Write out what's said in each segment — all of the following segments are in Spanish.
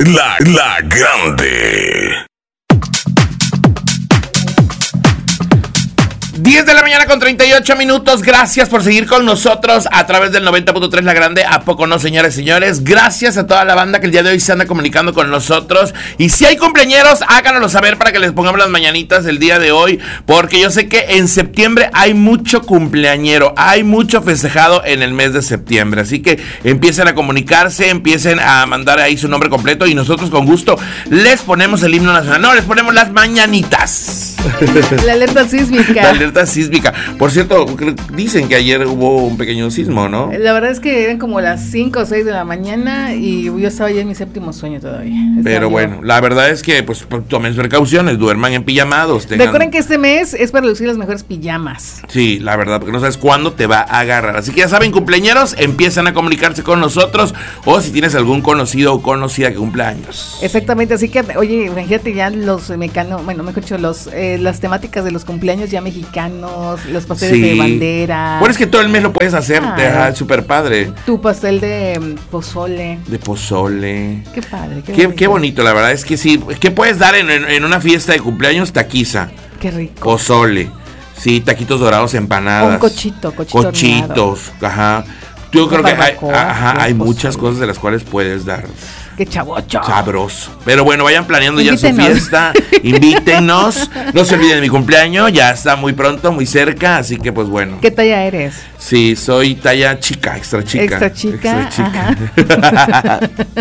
La Grande. 10 de la mañana con 38 minutos. Gracias por seguir con nosotros a través del 90.3 La Grande. ¿A poco no, señores y señores? Gracias a toda la banda que el día de hoy se anda comunicando con nosotros. Y si hay cumpleañeros, háganoslo saber para que les pongamos las mañanitas el día de hoy. Porque yo sé que en septiembre hay mucho cumpleañero, hay mucho festejado en el mes de septiembre. Así que empiecen a comunicarse, empiecen a mandar ahí su nombre completo. Y nosotros con gusto les ponemos el himno nacional. No, les ponemos las mañanitas. La alerta sísmica. La alerta sísmica. Por cierto, dicen que ayer hubo un pequeño sismo, ¿no? La verdad es que eran como las 5 o 6 de la mañana y yo estaba ya en mi séptimo sueño todavía. Pero bueno, la verdad es que pues tomen precauciones, duerman en pijamados. Recuerden que este mes es para lucir las mejores pijamas. Sí, la verdad, porque no sabes cuándo te va a agarrar. Así que ya saben, cumpleañeros, empiezan a comunicarse con nosotros o si tienes algún conocido o conocida que cumpla años. Exactamente, así que, oye, fíjate ya los mexicanos, bueno, mejor dicho, las temáticas de los cumpleaños ya mexicanos, los pasteles de bandera. Bueno, es que todo el mes lo puedes hacer, te deja súper padre. Tu pastel de pozole. De pozole. Qué padre, qué bonito, la verdad es que sí. ¿Qué puedes dar en una fiesta de cumpleaños? Taquiza. Qué rico. Pozole. Sí, taquitos dorados, empanadas. Un cochitos, ajá. Yo creo que hay muchas cosas de las cuales puedes dar. ¡Qué chavocho! Sabroso. Pero bueno, vayan planeando ya su fiesta. Invítenos. No se olviden de mi cumpleaños. Ya está muy pronto, muy cerca. Así que pues bueno. ¿Qué talla eres? Sí, soy talla chica, extra chica. Extra chica. Ajá.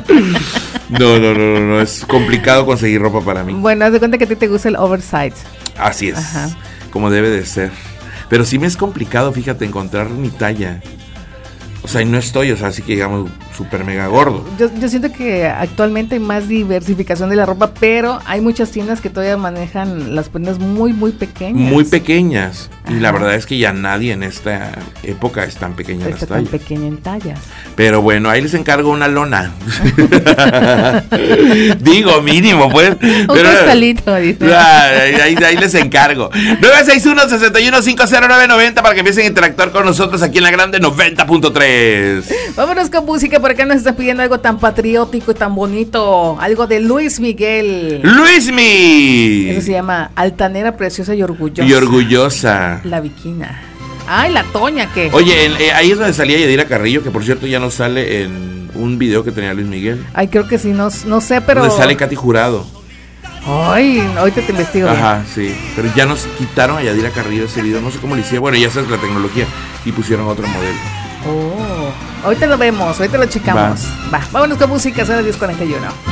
No. Es complicado conseguir ropa para mí. Bueno, haz de cuenta que a ti te gusta el oversize. Así es. Ajá. Como debe de ser. Pero sí me es complicado, fíjate, encontrar mi talla. O sea, y no estoy, así que digamos, súper mega gordo. Yo siento que actualmente hay más diversificación de la ropa, pero hay muchas tiendas que todavía manejan las prendas muy, muy pequeñas. Muy pequeñas. Ajá. Y la verdad es que ya nadie en esta época es tan pequeña en las tallas. Tan pequeña en tallas. Pero bueno, ahí les encargo una lona. Digo, mínimo, pues. Un costalito, dice. Ahí les encargo. 961-6150-990 para que empiecen a interactuar con nosotros aquí en La Grande 90.3. Vámonos con música, por acá nos están pidiendo algo tan patriótico y tan bonito, algo de Luis Miguel. ¡Luismi! Eso se llama Altanera, Preciosa y Orgullosa. Y orgullosa. La Viquina. Ay, la Toña, ¿qué? Oye, ahí es donde salía Yadira Carrillo, que por cierto ya no sale en un video que tenía Luis Miguel. Ay, creo que sí, no sé, pero... Donde sale Katy Jurado. Ay, ahorita te investigo. Ajá, sí. Pero ya nos quitaron a Yadira Carrillo ese video, no sé cómo lo hicieron. Bueno, ya sabes la tecnología. Y pusieron otro modelo. Oh, ahorita lo vemos, ahorita lo checamos. Va, vámonos con música, son las 10:41.